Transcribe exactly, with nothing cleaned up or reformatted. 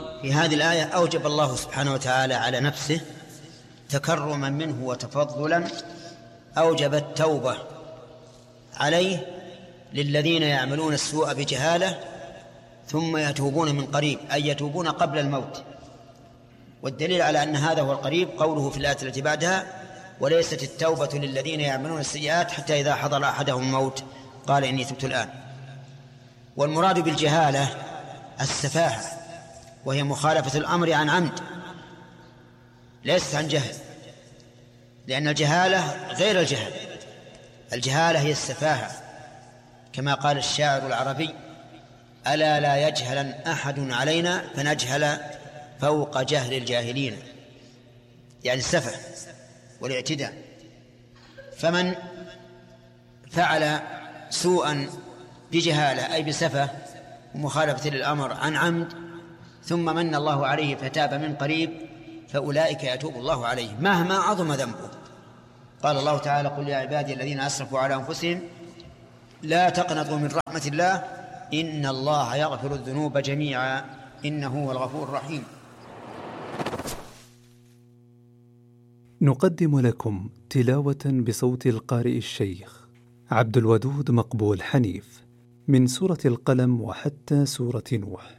في هذه الآية أوجب الله سبحانه وتعالى على نفسه تكرما منه وتفضلا، أوجب التوبة عليه للذين يعملون السوء بجهالة ثم يتوبون من قريب، أي يتوبون قبل الموت. والدليل على أن هذا هو القريب قوله في الآية التي بعدها: وليست التوبة للذين يعملون السيئات حتى إذا حضر أحدهم الموت قال إني تبت الآن. والمراد بالجهالة السفاهة، وهي مخالفة الأمر عن عمد ليست عن جهل، لأن الجهالة غير الجهل، الجهالة هي السفاهة، كما قال الشاعر العربي: ألا لا يجهلن أحد علينا فنجهل فوق جهل الجاهلين، يعني السفه والاعتداء. فمن فعل سوءا بجهالة أي بسفه ومخالفة للأمر عن عمد ثم من الله عليه فتاب من قريب فأولئك يتوب الله عليه مهما عظم ذنبه. قال الله تعالى: قل يا عبادي الذين أسرفوا على أنفسهم لا تقنطوا من رحمة الله إن الله يغفر الذنوب جميعا إنه هو الغفور الرحيم. نقدم لكم تلاوة بصوت القارئ الشيخ عبد الودود مقبول حنيف من سورة القلم وحتى سورة نوح.